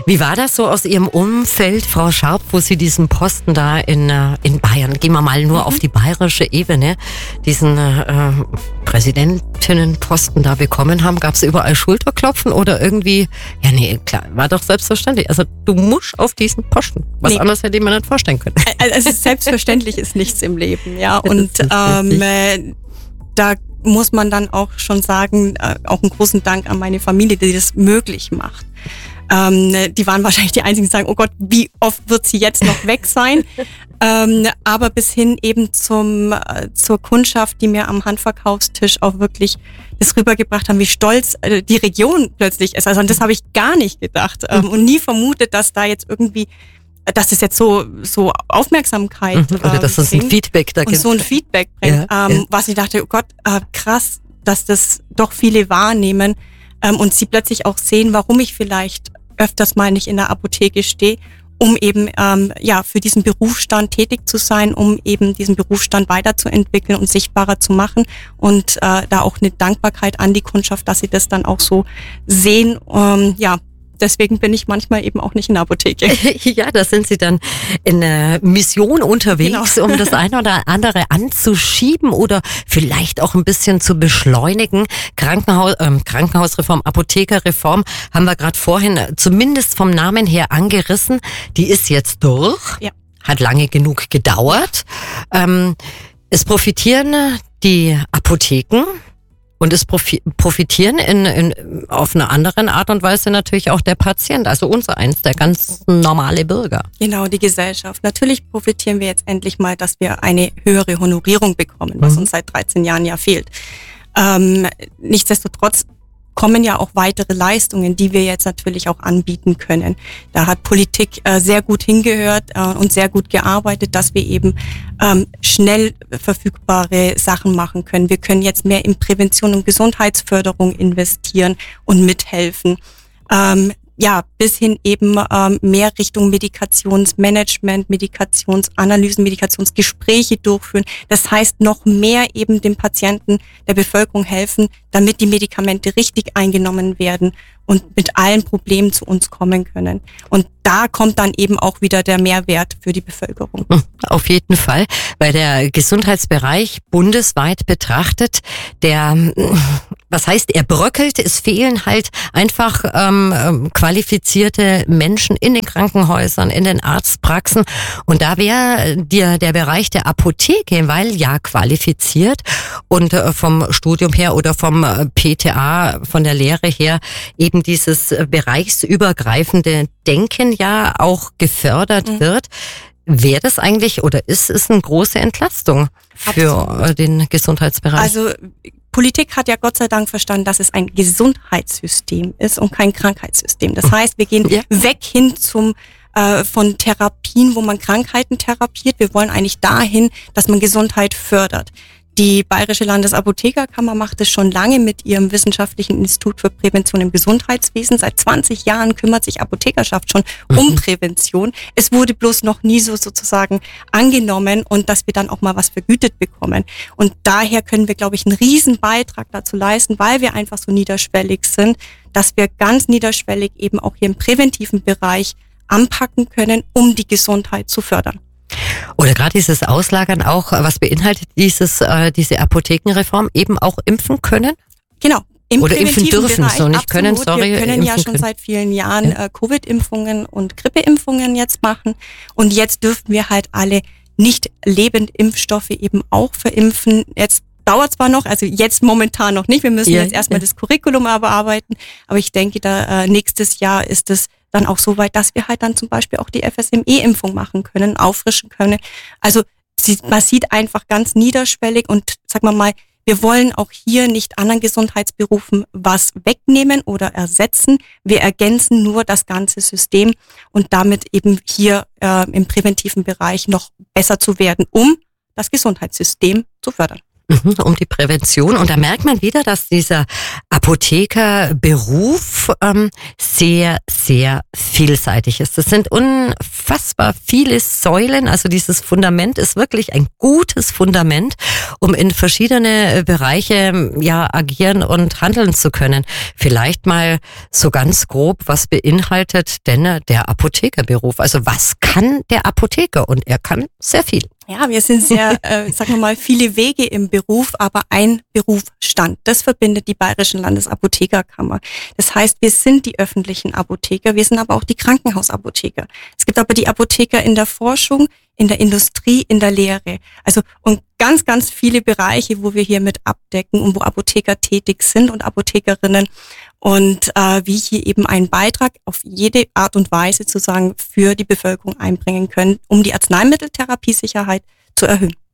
Wie war das so aus Ihrem Umfeld, Frau Scharp, wo Sie diesen Posten da in Bayern, gehen wir mal nur auf die bayerische Ebene, diesen Präsidentinnenposten da bekommen haben? Gab es überall Schulterklopfen oder irgendwie, ja nee, klar, war doch selbstverständlich. Also du musst auf diesen Posten. Was anderes hätte ich mir nicht vorstellen können. Also selbstverständlich ist nichts im Leben, ja. Und da muss man dann auch schon sagen, auch einen großen Dank an meine Familie, die das möglich macht. Die waren wahrscheinlich die Einzigen, die sagen, oh Gott, wie oft wird sie jetzt noch weg sein? Aber bis hin eben zur Kundschaft, die mir am Handverkaufstisch auch wirklich das rübergebracht haben, wie stolz die Region plötzlich ist. Also an das habe ich gar nicht gedacht und nie vermutet, dass da jetzt irgendwie, dass es jetzt so Aufmerksamkeit oder dass es ein Feedback da gibt. Und so ein Feedback bringt, was ich dachte, oh Gott, krass, dass das doch viele wahrnehmen und sie plötzlich auch sehen, warum ich vielleicht öfters mal nicht in der Apotheke stehe, um eben für diesen Berufsstand tätig zu sein, um eben diesen Berufsstand weiterzuentwickeln und sichtbarer zu machen und da auch eine Dankbarkeit an die Kundschaft, dass sie das dann auch so sehen. Deswegen bin ich manchmal eben auch nicht in der Apotheke. Ja, da sind Sie dann in einer Mission unterwegs, genau, um das eine oder andere anzuschieben oder vielleicht auch ein bisschen zu beschleunigen. Krankenhausreform, Apothekerreform haben wir gerade vorhin zumindest vom Namen her angerissen. Die ist jetzt durch, hat lange genug gedauert. Es profitieren die Apotheken. Und es profitieren auf eine andere Art und Weise natürlich auch der Patient, also unser eins, der ganz normale Bürger. Genau, die Gesellschaft. Natürlich profitieren wir jetzt endlich mal, dass wir eine höhere Honorierung bekommen, was uns seit 13 Jahren ja fehlt. Nichtsdestotrotz kommen ja auch weitere Leistungen, die wir jetzt natürlich auch anbieten können. Da hat Politik sehr gut hingehört und sehr gut gearbeitet, dass wir eben schnell verfügbare Sachen machen können. Wir können jetzt mehr in Prävention und Gesundheitsförderung investieren und mithelfen. Bis hin eben mehr Richtung Medikationsmanagement, Medikationsanalysen, Medikationsgespräche durchführen. Das heißt, noch mehr eben dem Patienten, der Bevölkerung helfen, damit die Medikamente richtig eingenommen werden und mit allen Problemen zu uns kommen können. Und da kommt dann eben auch wieder der Mehrwert für die Bevölkerung. Auf jeden Fall, weil der Gesundheitsbereich bundesweit betrachtet, was heißt, er bröckelt, es fehlen halt einfach qualifizierte Menschen in den Krankenhäusern, in den Arztpraxen. Und da wäre der Bereich der Apotheke, weil ja qualifiziert und vom Studium her oder vom PTA, von der Lehre her, eben dieses bereichsübergreifende Denken ja auch gefördert wird. Wäre das eigentlich oder ist es eine große Entlastung für den Gesundheitsbereich? Also Politik hat ja Gott sei Dank verstanden, dass es ein Gesundheitssystem ist und kein Krankheitssystem. Das heißt, wir gehen weg hin von Therapien, wo man Krankheiten therapiert. Wir wollen eigentlich dahin, dass man Gesundheit fördert. Die Bayerische Landesapothekerkammer macht es schon lange mit ihrem Wissenschaftlichen Institut für Prävention im Gesundheitswesen. Seit 20 Jahren kümmert sich Apothekerschaft schon um Prävention. Es wurde bloß noch nie so sozusagen angenommen und dass wir dann auch mal was vergütet bekommen. Und daher können wir, glaube ich, einen riesen Beitrag dazu leisten, weil wir einfach so niederschwellig sind, dass wir ganz niederschwellig eben auch hier im präventiven Bereich anpacken können, um die Gesundheit zu fördern. Oder gerade dieses Auslagern auch, was beinhaltet diese Apothekenreform, eben auch impfen können? Genau. Oder impfen dürfen, Bereich, so nicht absolut. können, sorry. Wir können ja schon seit vielen Jahren Covid-Impfungen und Grippeimpfungen jetzt machen und jetzt dürfen wir halt alle nicht lebend Impfstoffe eben auch verimpfen. Jetzt dauert zwar noch, also jetzt momentan noch nicht, wir müssen jetzt erstmal das Curriculum bearbeiten, aber ich denke, nächstes Jahr ist es dann auch so weit, dass wir halt dann zum Beispiel auch die FSME-Impfung machen können, auffrischen können. Also man sieht einfach ganz niederschwellig und sagen wir mal, wir wollen auch hier nicht anderen Gesundheitsberufen was wegnehmen oder ersetzen. Wir ergänzen nur das ganze System und damit eben hier im präventiven Bereich noch besser zu werden, um das Gesundheitssystem zu fördern. Um die Prävention. Und da merkt man wieder, dass dieser Apothekerberuf sehr, sehr vielseitig ist. Das sind unfassbar viele Säulen. Also dieses Fundament ist wirklich ein gutes Fundament, um in verschiedene Bereiche agieren und handeln zu können. Vielleicht mal so ganz grob, was beinhaltet denn der Apothekerberuf? Also was kann der Apotheker? Und er kann sehr viel. Ja, wir sind sehr, sagen wir mal, viele Wege im Beruf, aber ein Berufsstand. Das verbindet die Bayerischen Landesapothekerkammer. Das heißt, wir sind die öffentlichen Apotheker, wir sind aber auch die Krankenhausapotheker. Es gibt aber die Apotheker in der Forschung, in der Industrie, in der Lehre. Also und ganz, ganz viele Bereiche, wo wir hier mit abdecken und wo Apotheker tätig sind und Apothekerinnen. Und wie hier eben einen Beitrag auf jede Art und Weise zu sagen für die Bevölkerung einbringen können, um die Arzneimitteltherapiesicherheit zu erhöhen.